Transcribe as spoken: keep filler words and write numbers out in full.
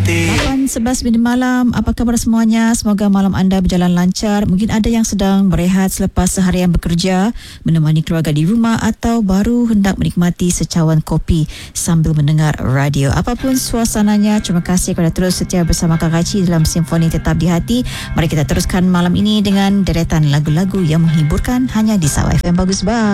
lapan sebelas minit malam. Apa khabar semuanya? Semoga malam anda berjalan lancar. Mungkin ada yang sedang berehat selepas seharian bekerja, menemani keluarga di rumah, atau baru hendak menikmati secawan kopi sambil mendengar radio. Apapun suasananya, terima kasih kerana terus setia bersama Kak Kacik dalam Simfoni Tetap di Hati. Mari kita teruskan malam ini dengan deretan lagu-lagu yang menghiburkan hanya di Sabah F M. Bagus, bye.